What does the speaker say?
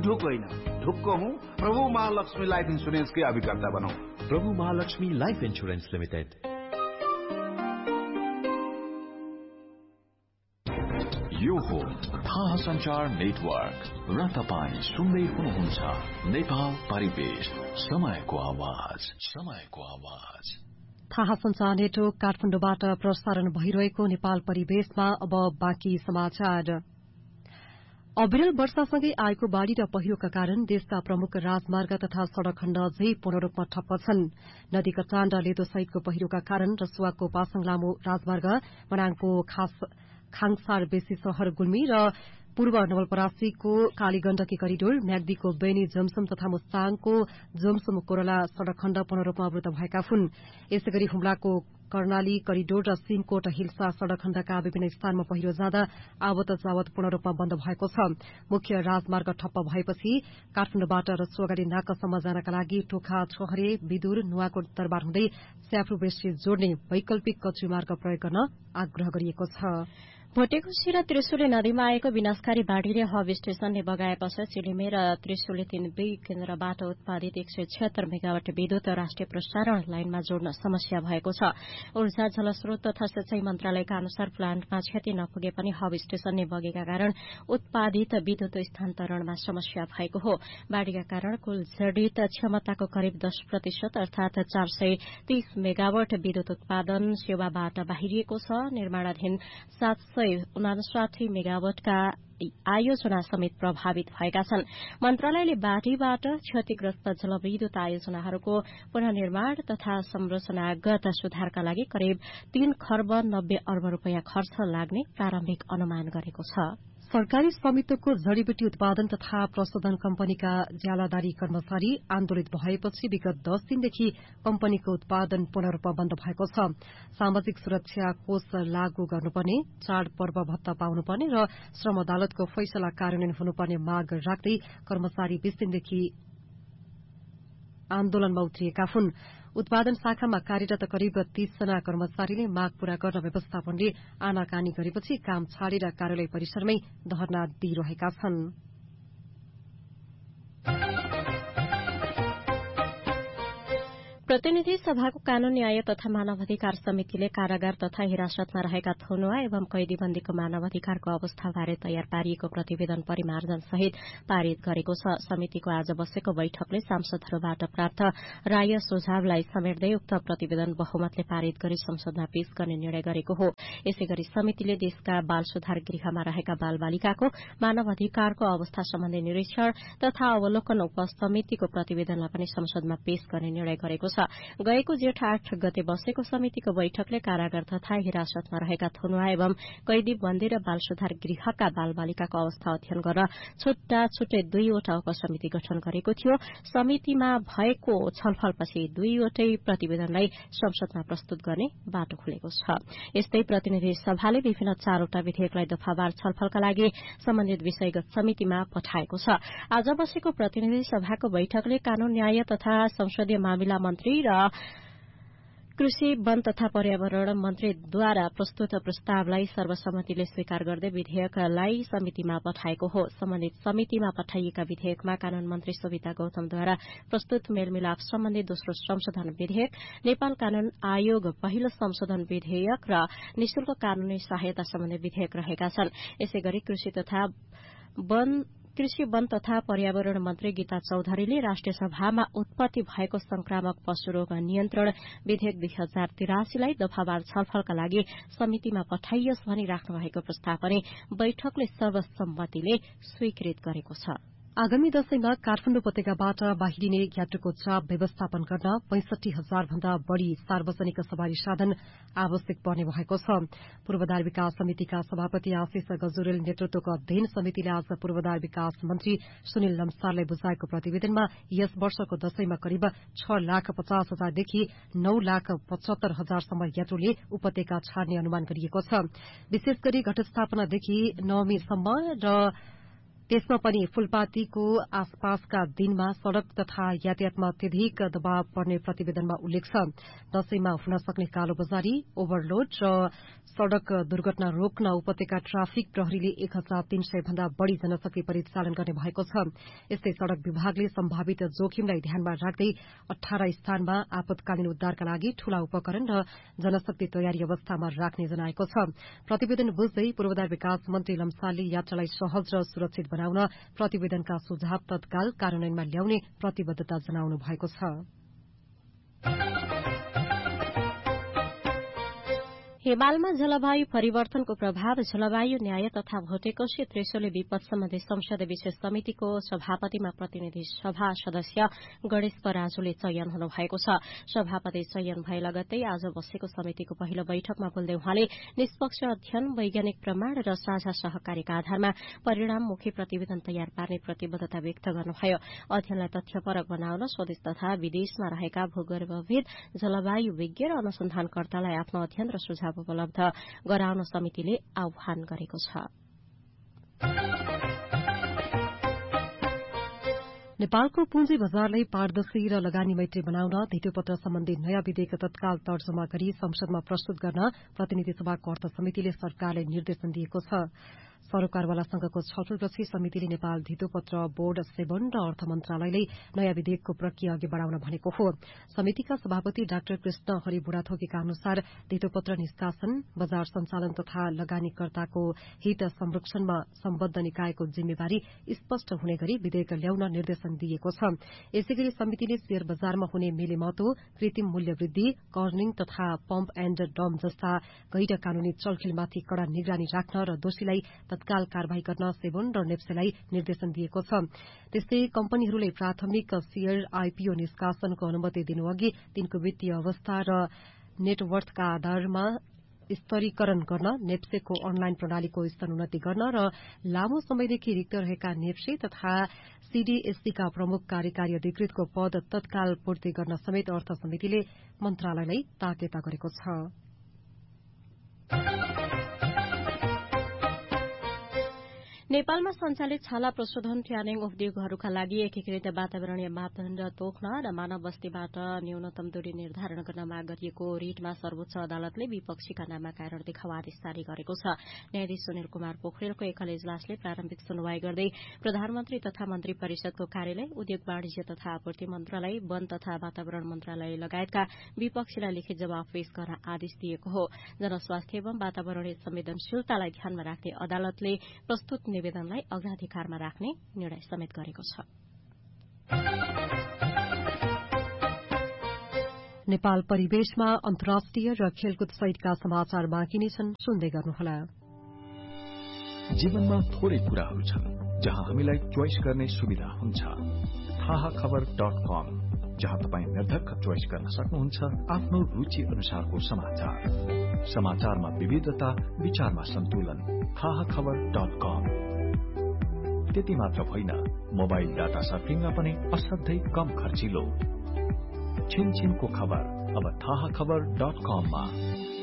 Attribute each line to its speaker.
Speaker 1: ढुक होइन, ढुक्क हूँ। प्रभु महालक्ष्मी लाइफ इन्सुरेन्स के अभिकर्ता बनौं।
Speaker 2: प्रभु महालक्ष्मी लाइफ इन्सुरेन्स लिमिटेड। यो हो थाहा संचार नेटवर्क र तपाईं सुन्दै हुनुहुन्छ नेपाल परिवेश, समयको आवाज, समयको आवाज।
Speaker 3: थाहा संचार नेटवर्क काठमाडौँबाट प्रसारण भइरहेको नेपाल परिवेशमा अब बाँकी समाचार। अविरल वर्षासँगै आएको बाढ़ी र पहिरोका कारण देशका प्रमुख राजमार्ग तथा सड़क खण्ड अझै पूर्ण रूपमा ठप्प छन्। नदी कटान र लेदो सहितको पहिरोका कारण रसुवाको पासाङ लामो राजमार्ग, मनाङको खाङसार बेसी शहर गुल्मी र पूर्व नवलपरासीको कालीगण्डकी करिडोर, म्याग्दीको बेनी जमसम तथा मुस्ताङको जमसम कोरला सड़क खण्ड पूर्ण रूपमा अवरुद्ध भएका हुन्। यसैगरी हुम्लाको कर्णाली करिडोर र सिमकोट हिल्सा सड़क खण्डका विभिन्न स्थानमा पहिरो जाँदा आवत जावत पूर्ण रूपमा बन्द भएको छ। मुख्य राजमार्ग ठप्प भएपछि काठमाडौँबाट रसुवागढ़ी नाकासम्म जानका लागि टोखा, छोहरे, विदुर, नुवाकोट दरबार हुँदै स्याफ्रु बेसी जोड्ने वैकल्पिक कच्ची मार्ग प्रयोग गर्न आग्रह गरिएको छ।
Speaker 4: भोटेकोशी र त्रिशुली नदीमा आएको विनाशकारी बाढ़ीले हब स्टेशनले बगाएपछि चिलिमे र त्रिशुली 3 केन्द्रबाट उत्पादित 176 मेगावाट विद्युत राष्ट्रिय प्रसारण लाइनमा जोड्न समस्या भएको छ। ऊर्जा, जलस्रोत तथा सिंचाई मन्त्रालयका अनुसार प्लान्टमा क्षति नपुगे पनि हब स्टेशनले बगेका कारण उत्पादित विद्युत स्थानान्तरणमा समस्या भएको हो। बाढ़ीका कारण कुल जडित क्षमताको करिब 10% अर्थात 430 मेगावाट विद्युत उत्पादन सेवाबाट बाहिरिएको छ। निर्माणाधीन 759 मेगावाटका आयोजना समेत प्रभावित भएका छन्। मन्त्रालयले बाढ़ीबाट क्षतिग्रस्त जलविद्युत आयोजनाहरूको पुनर्निर्माण तथा संरचनागत सुधारका लागि करिब 3 खर्ब 90 अर्ब रूपियाँ खर्च लाग्ने प्रारम्भिक अनुमान गरेको छ।
Speaker 3: सरकारी स्वामित्वको जड़ीबुटी उत्पादन तथा प्रशोधन कम्पनीका ज्यालादारी कर्मचारी आन्दोलित भएपछि विगत 10 दिनदेखि कम्पनीको उत्पादन पूर्ण रूपमा बन्द भएको छ। सामाजिक सुरक्षा कोष लागू गर्नुपर्ने, चाडपर्व भत्ता पाउनुपर्ने र श्रम अदालतको फैसला कार्यान्वयन हुनुपर्ने माग राख्दै कर्मचारी 20 दिनदेखि आन्दोलनमा उत्रिएका हुन्। उत्पादन शाखामा कार्यरत करिब 30 जना कर्मचारीले माग पूरा गर्न व्यवस्थापनले आनाकानी गरेपछि काम छाडेर कार्यालय परिसरमै धरना दिइरहेका छन्।
Speaker 4: प्रतिनिधि सभाको कानून न्याय तथा मानवाधिकार समितिले कारागार तथा हिरासतमा रहेका थुनुवा एवं कैदीबन्दीको मानवाधिकारको अवस्थाबारे तयार पारिएको प्रतिवेदन परिमार्जन सहित पारित गरेको छ। समितिको आज बसेको बैठकले सांसदहरूबाट प्राप्त राय सुझावलाई समेट्दै उक्त प्रतिवेदन बहुमतले पारित गरी संसदमा पेश गर्ने निर्णय गरेको हो। यसैगरी समितिले देशका बाल सुधार गृहमा रहेका बाल बालिकाको मानवाधिकारको अवस्था सम्बन्धी निरीक्षण तथा अवलोकन उपसमितिको प्रतिवेदनलाई पनि संसदमा पेश गर्ने निर्णय गरेको छ। गएको जेठ 8 गते बसेको समितिको बैठकले कारागार तथा हिरासतमा रहेका थुनुवा एवं कैदी बन्दी र बाल सुधार गृहका बाल बालिकाको अवस्था अध्ययन गर्न छुट्टा छुट्टै 2वटा उपसमिति गठन गरेको थियो। समितिमा भएको छलफलपछि 2वटै प्रतिवेदनलाई संसदमा प्रस्तुत गर्ने बाटो खुलेको छ। यस्तै प्रतिनिधि सभाले विभिन्न 4वटा विधेयकलाई दफावार छलफलका लागि सम्बन्धित विषयगत समितिमा पठाएको छ। आज बसेको प्रतिनिधि सभाको बैठकले कानून न्याय तथा संसदीय मामिला मन्त्री र कृषि, वन तथा पर्यावरण मन्त्रीद्वारा प्रस्तुत प्रस्तावलाई सर्वसम्मतिले स्वीकार गर्दै विधेयकलाई समितिमा पठाएको हो। सम्बन्धित समितिमा पठाइएका विधेयकमा कानून मन्त्री सुविता गौतमद्वारा प्रस्तुत मेलमिलाप सम्बन्धी दोस्रो संशोधन विधेयक, नेपाल कानून आयोग पहिलो संशोधन विधेयक र निशुल्क कानूनी सहायता सम्बन्धी विधेयक रहेका छन्। यसैगरी कृषि, वन तथा पर्यावरण मन्त्री गीता चौधरीले राष्ट्रिय सभामा उत्पत्ति भएको संक्रामक पशुरोग नियन्त्रण विधेयक 2083 लाई दफावार छलफलका लागि समितिमा पठाइयोस् भनी राख्नु भएको प्रस्ताव पनि बैठकले सर्वसम्मतिले स्वीकृत गरेको छ।
Speaker 3: आगामी दशैंमा काठमाडौँ उपत्यकाबाट बाहिरिने यात्रुको चाप व्यवस्थापन गर्न 65,000 भन्दा बढ़ी सार्वजनिक सवारी साधन आवश्यक पर्ने भएको छ। पूर्वाधार विकास समितिका सभापति आशिष गजुरेल नेतृत्वको अध्ययन समितिले आज पूर्वाधार विकास मन्त्री सुनिल लम्सारलाई बुझाएको प्रतिवेदनमा यस वर्षको दशैंमा करिब 6,50,000 देखि 9,75,000 सम्म यात्रुले उपत्यका छाड्ने अनुमान गरिएको छ। विशेष गरी घटस्थापनादेखि नवमीसम्म र त्यसमा पनि फूलपातीको आसपासका दिनमा सड़क तथा यातायातमा अत्यधिक दबाव पर्ने प्रतिवेदनमा उल्लेख छ। दशैंमा हुन सक्ने कालो बजारी, ओभरलोड र सड़क दुर्घटना रोक्न उपत्यका ट्राफिक प्रहरीले 1300 भन्दा बढ़ी जनशक्ति परिचालन गर्ने भएको छ। यस्तै सड़क विभागले सम्भावित जोखिमलाई ध्यानमा राख्दै 18 स्थानमा आपतकालीन उद्धारका लागि ठूला उपकरण र जनशक्ति तयारी अवस्थामा राख्ने जनाएको छ। प्रतिवेदन बुझ्दै पूर्वाधार विकास मन्त्री लम्सालले यात्रालाई सहज र सुरक्षित बनाउन प्रतिवेदनका सुझाव तत्काल कार्यान्वयनमा ल्याउने प्रतिबद्धता जनाउनु भएको छ।
Speaker 4: हिमालमा जलवायु परिवर्तनको प्रभाव, जलवायु न्याय तथा भोटेकोशी त्रिशूली विपद सम्बन्धी संसदीय विशेष समितिको सभापतिमा प्रतिनिधि सभा सदस्य गणेश पराजुले चयन हुनुभएको छ। सभापति चयन भए लगत्तै आज बसेको समितिको पहिलो बैठकमा बोल्दै उहाँले निष्पक्ष अध्ययन, वैज्ञानिक प्रमाण र साझा सहकारीका आधारमा परिणाममुखी प्रतिवेदन तयार पार्ने प्रतिबद्धता व्यक्त गर्नुभयो। अध्ययनलाई तथ्यपरक बनाउन स्वदेश तथा विदेशमा रहेका भूगर्भविद, जलवायु विज्ञ र अनुसन्धानकर्तालाई आफ्नो अध्ययन र सुझाव उपलब्ध गराउन समितिले आह्वान गरेको छ।
Speaker 3: नेपालको पुँजी बजारलाई पारदर्शी र लगानी मैत्री बनाउन धितोपत्र सम्बन्धी नयाँ विधेयक तत्काल तर्जुमा गरी संसदमा प्रस्तुत गर्न प्रतिनिधि सभाको अर्थ समितिले सरकारलाई निर्देशन दिएको छ। सरोकारवाला संघको छलफलपछि समितिले नेपाल धितोपत्र बोर्ड, सेवन र अर्थ मन्त्रालयले नयाँ विधेयकको प्रक्रिया अघि बढ़ाउन भनेको हो। समितिका सभापति डाक्टर कृष्ण हरि बुढाथोकीका अनुसार धितोपत्र निष्कासन, बजार सञ्चालन तथा लगानीकर्ताको हित संरक्षणमा सम्बद्ध निकायको जिम्मेवारी स्पष्ट हुने गरी विधेयक ल्याउन निर्देशन दिएको छ। यसैगरी समितिले शेयर बजारमा हुने मेलेमतो, कृत्रिम मूल्य वृद्धि, कर्निङ तथा पम्प एण्ड डम जस्ता गैर कानूनी चलखेलमाथि कड़ा निगरानी राख्न र दोषीलाई तत्काल कार्यवाही गर्न सेवन र नेप्सेलाई निर्देशन दिएको छ। त्यस्तै कम्पनीहरूलाई प्राथमिक शेयर आईपीओ निष्कासनको अनुमति दिनुअघि तिनको वित्तीय अवस्था र नेटवर्थका आधारमा स्तरीकरण गर्न, नेप्सेको अनलाइन प्रणालीको स्तरोन्नति गर्न र लामो समयदेखि रिक्त रहेका नेप्से तथा सीडीएससीका प्रमुख कार्यकारी अधिकृतको पद तत्काल पूर्ति गर्न समेत अर्थ समितिले मन्त्रालयलाई ताकेता गरेको छ।
Speaker 4: नेपालमा सञ्चालित छाला प्रशोधन ट्यानिङ उद्योगहरूका लागि एकीकृत वातावरणीय मापदण्ड तोक्न र मानव बस्तीबाट न्यूनतम दूरी निर्धारण गर्न माग गरिएको रिटमा सर्वोच्च अदालतले विपक्षीका नाममा कारण देखाउ आदेश जारी गरेको छ। न्यायाधीश सुनिल कुमार पोखरेलको एकल इजलासले प्रारम्भिक सुनवाई गर्दै प्रधानमन्त्री तथा मन्त्री परिषदको कार्यालय, उद्योग वाणिज्य तथा आपूर्ति मन्त्रालय, वन तथा वातावरण मन्त्रालय लगायतका विपक्षीलाई लिखित जवाफ पेश गर्न आदेश दिएको हो। जनस्वास्थ्य एवं वातावरणीय संवेदनशीलतालाई ध्यानमा राख्दै अदालतले प्रस्तुत निवेदनलाई अग्राधिकारमा राख्ने निर्णय समेत गरेको छ।
Speaker 3: नेपाल परिवेशमा अन्तर्राष्ट्रिय र खेलकुद सहितका समाचार बाँकी नै छन्, सुन्दै गर्नुहोला।
Speaker 2: जीवनमा थोरै कुराहरू छन् जहाँ हामीलाई चोइस गर्ने सुविधा हुन्छ। थाहाखबर.com, जहाँ तपाईँ निर्धक्क चोइस गर्न सक्नुहुन्छ आफ्नो रुचि अनुसारको समाचार। समाचारमा विविधता, विचारमा सन्तुलन। थाहाखबर.com। त्यति मात्र होइन, मोबाइल डाटा सर्फिङमा पनि असाध्यै कम खर्चिलो। छिनछिनको खबर अब थाहाखबर.com मा।